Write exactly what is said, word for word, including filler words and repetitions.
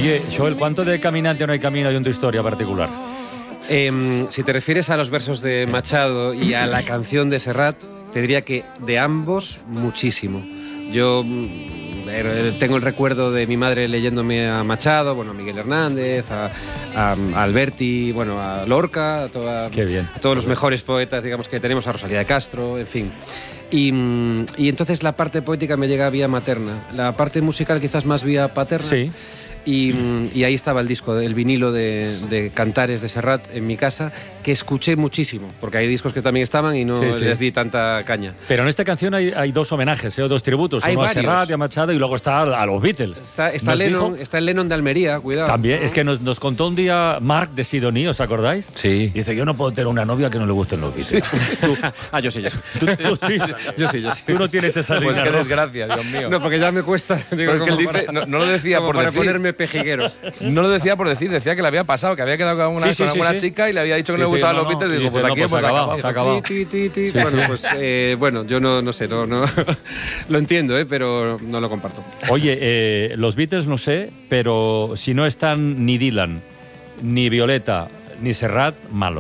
Oye, Joel, ¿cuánto de Caminante no hay camino hay en tu historia particular? Eh, si te refieres a los versos de Machado y a la canción de Serrat, te diría que de ambos, muchísimo. Yo eh, tengo el recuerdo de mi madre leyéndome a Machado, bueno, a Miguel Hernández, a, a, a Alberti, bueno, a Lorca, a, toda, Qué bien. a todos los mejores poetas, digamos, que tenemos, a Rosalía de Castro, en fin. Y, y entonces la parte poética me llega vía materna, la parte musical quizás más vía paterna. Sí. Y, y ahí estaba el disco, el vinilo de, de Cantares de Serrat en mi casa, que escuché muchísimo, porque hay discos que también estaban y no Sí, sí. les di tanta caña. Pero en esta canción hay, hay dos homenajes, ¿eh? O dos tributos. Hay uno varios. a Serrat y a Machado y luego está a los Beatles. Está, está, Nos Lennon, dijo- está el Lennon de Almería, cuidado. También, es que nos, nos contó un día Mark de Sidoní, ¿os acordáis? Sí. Dice, yo no puedo tener una novia que no le gusten los Beatles. Tú, Ah, yo sí, yo sí. tú, tú sí. Yo sí, yo sí. Tú no tienes esa Pues línea, qué ¿no? desgracia, Dios mío. No, porque ya me cuesta. Digo, Pero es que él como dice, para- no, no lo decía como por para decir. ponerme pejigueros. No lo decía por decir, decía que le había pasado, que había quedado con una, Sí, sí, con sí, alguna sí. chica y le había dicho que no le Dice, gustaban no, los no. Beatles y Y digo, dice, pues no, aquí pues hemos acabado, acabado. se ha acabado. Ti, ti, ti, ti. Sí, bueno, sí. pues eh, bueno, yo no, no sé, no, no lo entiendo, eh, pero no lo comparto. Oye, eh, los Beatles no sé, pero si no están ni Dylan, ni Violeta, ni Serrat, malos.